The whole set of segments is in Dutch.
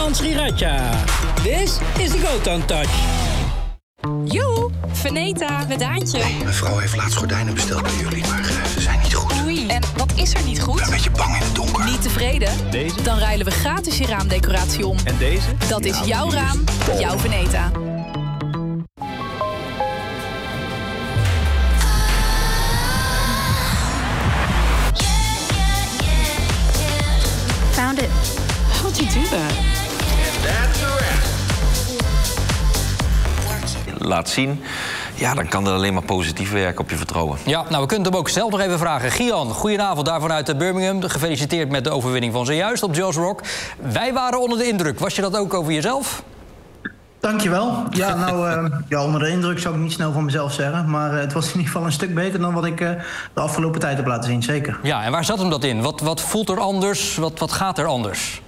Gian Sriracha. This is the Gotan Touch. Joe, Veneta, met Daantje. Hey, mijn vrouw heeft laatst gordijnen besteld bij jullie, maar ze zijn niet goed. Oei, en wat is er niet goed? Ik ben een beetje bang in het donker. Niet tevreden? Deze? Dan ruilen we gratis je raamdecoratie om. En deze? Dat is jouw raam, jouw Veneta. Found it. How'd you do that? Laat zien, ja, dan kan dat alleen maar positief werken op je vertrouwen. Ja, nou, we kunnen hem ook zelf nog even vragen. Gian, goedenavond daar vanuit Birmingham. Gefeliciteerd met de overwinning van zojuist op Joe's Rock. Wij waren onder de indruk. Was je dat ook over jezelf? Dankjewel. Ja, nou, onder de indruk zou ik niet snel van mezelf zeggen. Maar het was in ieder geval een stuk beter dan wat ik de afgelopen tijd heb laten zien, zeker. Ja, en waar zat hem dat in? Wat voelt er anders? Wat gaat er anders?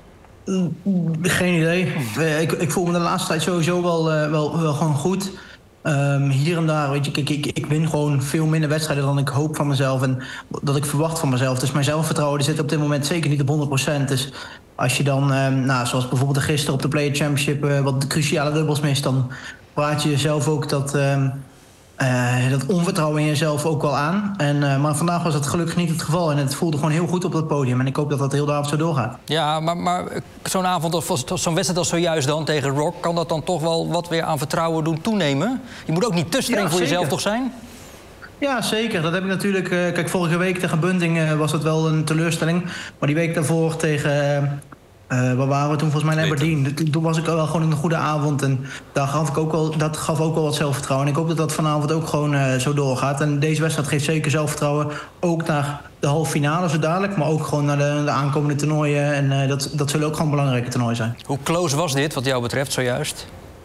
Geen idee. Ik voel me de laatste tijd sowieso wel gewoon goed. Hier en daar, weet je, ik win gewoon veel minder wedstrijden dan ik hoop van mezelf en dat ik verwacht van mezelf. Dus mijn zelfvertrouwen zit op dit moment zeker niet op 100%. Dus als je dan, zoals bijvoorbeeld gisteren op de Player Championship, wat de cruciale dubbels mist, dan praat je jezelf ook dat onvertrouwen in jezelf ook wel aan. Maar vandaag was dat gelukkig niet het geval en het voelde gewoon heel goed op dat podium. En ik hoop dat dat heel de avond zo doorgaat. Ja, maar zo'n avond of zo'n wedstrijd als zojuist dan tegen Rock, kan dat dan toch wel wat weer aan vertrouwen doen toenemen? Je moet ook niet te streng voor jezelf toch zijn? Ja, zeker. Dat heb ik natuurlijk. Kijk, vorige week tegen Bunting was dat wel een teleurstelling. Maar die week daarvoor tegen. Waar waren we toen? Volgens mij in Aberdeen. Toen was ik wel gewoon een goede avond. En dat gaf ook wel wat zelfvertrouwen. En ik hoop dat dat vanavond ook gewoon zo doorgaat. En deze wedstrijd geeft zeker zelfvertrouwen. Ook naar de halve finale zo dadelijk. Maar ook gewoon naar de aankomende toernooien. En dat zullen ook gewoon belangrijke toernooien zijn. Hoe close was dit wat jou betreft zojuist?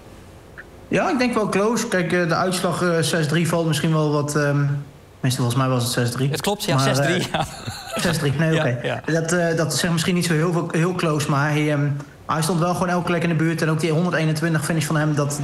Ja, ik denk wel close. Kijk, de uitslag 6-3 valt misschien wel wat. Tenminste, volgens mij was het 6-3. Het klopt, ja, 6-3. Ja. 6-3, nee, oké. Ja. Dat zegt misschien niet zo heel close, maar hij stond wel gewoon elke plek in de buurt. En ook die 121 finish van hem, dat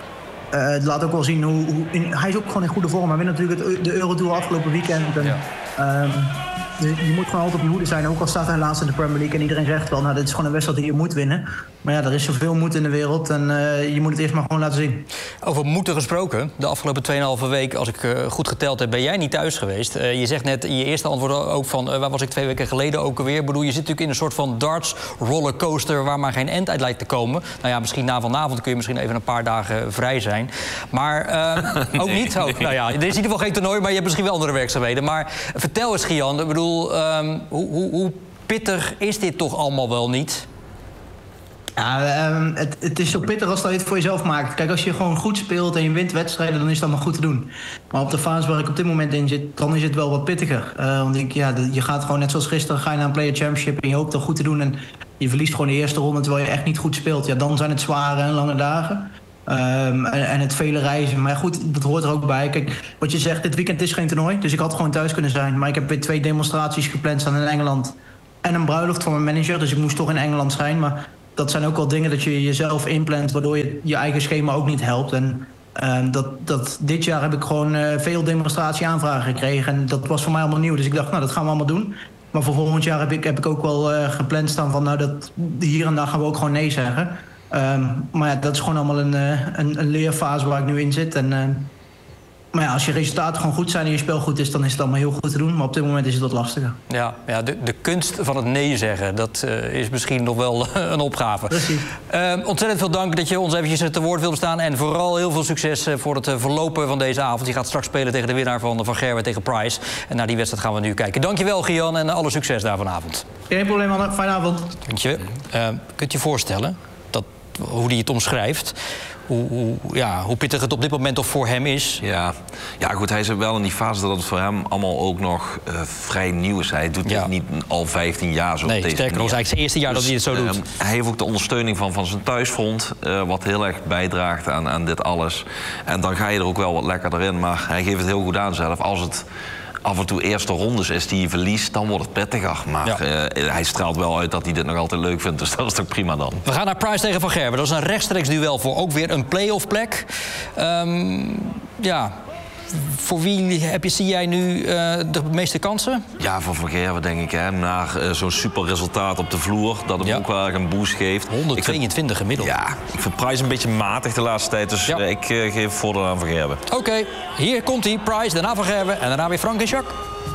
laat ook wel zien hoe hij is ook gewoon in goede vorm. Hij wint natuurlijk de Eurotour afgelopen weekend. En, je moet gewoon altijd op je hoede zijn. Ook al staat hij laatst in de Premier League en iedereen zegt wel, nou, dit is gewoon een wedstrijd die je moet winnen. Maar ja, er is zoveel moed in de wereld en je moet het eerst maar gewoon laten zien. Over moeten gesproken. De afgelopen 2,5 week, als ik goed geteld heb, ben jij niet thuis geweest. Je zegt net in je eerste antwoord ook van, waar was ik 2 weken geleden ook alweer? Ik bedoel, je zit natuurlijk in een soort van darts rollercoaster waar maar geen eind uit lijkt te komen. Nou ja, misschien na vanavond kun je misschien even een paar dagen vrij zijn. Maar ook niet. Ook, nou ja, er is in ieder geval geen toernooi, maar je hebt misschien wel andere werkzaamheden. Maar vertel eens, Gian, ik bedoel, hoe pittig is dit toch allemaal wel niet? Ja, het is zo pittig als dat je het voor jezelf maakt. Kijk, als je gewoon goed speelt en je wint wedstrijden, dan is dat maar goed te doen. Maar op de fase waar ik op dit moment in zit, dan is het wel wat pittiger. Want je gaat gewoon net zoals gisteren, ga je naar een Player Championship en je hoopt dat goed te doen. En je verliest gewoon de eerste ronde terwijl je echt niet goed speelt. Ja, dan zijn het zware en lange dagen. En het vele reizen. Maar goed, dat hoort er ook bij. Kijk, wat je zegt, dit weekend is geen toernooi. Dus ik had gewoon thuis kunnen zijn. Maar ik heb weer 2 demonstraties gepland staan in Engeland. En een bruiloft voor mijn manager. Dus ik moest toch in Engeland zijn. Maar dat zijn ook wel dingen dat je jezelf inplant, waardoor je eigen schema ook niet helpt. En dit jaar heb ik gewoon veel demonstratieaanvragen gekregen. En dat was voor mij allemaal nieuw. Dus ik dacht, nou, dat gaan we allemaal doen. Maar voor volgend jaar heb ik ook wel gepland staan van, nou, dat hier en daar gaan we ook gewoon nee zeggen. Maar ja, dat is gewoon allemaal een leerfase waar ik nu in zit. Maar ja, als je resultaten gewoon goed zijn en je spel goed is, dan is het allemaal heel goed te doen. Maar op dit moment is het wat lastiger. Ja, de kunst van het nee zeggen, dat is misschien nog wel een opgave. Precies. Ontzettend veel dank dat je ons eventjes te woord wilde staan. En vooral heel veel succes voor het verlopen van deze avond. Je gaat straks spelen tegen de winnaar van Gerwen tegen Price. En naar die wedstrijd gaan we nu kijken. Dankjewel, Gian, en alle succes daar vanavond. Geen probleem, man. Fijne avond. Dank je. Kunt je je voorstellen hoe hij het omschrijft? Hoe pittig het op dit moment toch voor hem is. Ja, goed, hij is wel in die fase dat het voor hem allemaal ook nog vrij nieuw is. Hij doet dit niet al 15 jaar zo. Nee, sterker nog, eigenlijk zijn eerste jaar dat hij het zo doet. Hij heeft ook de ondersteuning van zijn thuisfront, wat heel erg bijdraagt aan dit alles. En dan ga je er ook wel wat lekkerder in, maar hij geeft het heel goed aan zelf. Als het af en toe eerste rondes is die hij verliest, dan wordt het prettiger. Maar hij straalt wel uit dat hij dit nog altijd leuk vindt, dus dat is toch prima dan. We gaan naar Price tegen Van Gerwen. Dat is een rechtstreeks duel voor ook weer een play-off plek. Voor wie zie jij nu de meeste kansen? Ja, voor Van Gerwen denk ik. Hè. Na zo'n super resultaat op de vloer, dat hem ook wel erg een boost geeft. 122 gemiddeld. Ja, ik vind Price een beetje matig de laatste tijd. Dus ik geef voordeel aan Van Gerwen. Oké, hier komt hij. Price, daarna Van Gerwen en daarna weer Frank en Jacques.